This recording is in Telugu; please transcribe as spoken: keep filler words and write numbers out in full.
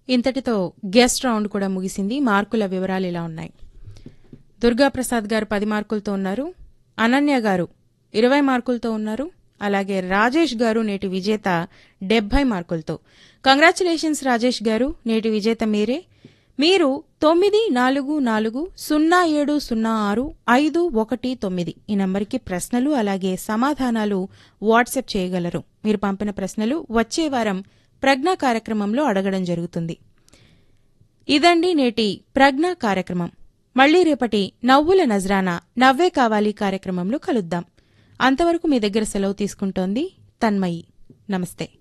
ఇంతటితో గెస్ట్ రౌండ్ కూడా ముగిసింది. మార్కుల వివరాలు ఇలా ఉన్నాయి. దుర్గాప్రసాద్ గారు పది మార్కులతో ఉన్నారు. అనన్య గారు ఇరవై మార్కులతో ఉన్నారు. అలాగే రాజేష్ గారు నేటి విజేత డెబ్బై మార్కులతో. కంగ్రాచులేషన్స్ రాజేష్ గారు, నేటి విజేత మీరే. మీరు తొమ్మిది నాలుగు నాలుగు సున్నా ఏడు సున్నా ఆరు ఐదు ఒకటి తొమ్మిది ఈ నంబర్కి ప్రశ్నలు అలాగే సమాధానాలు వాట్సాప్ చేయగలరు. మీరు పంపిన ప్రశ్నలు వచ్చే వారం ప్రజ్ఞ కార్యక్రమంలో అడగడం జరుగుతుంది. ఇదండి నేటి ప్రజ్ఞ కార్యక్రమం. మళ్లీ రేపటి నవ్వుల నజరానా నవ్వే కావాలి కార్యక్రమంలో కలుద్దాం. అంతవరకు మీ దగ్గర సెలవు తీసుకుంటోంది తన్మయి. నమస్తే.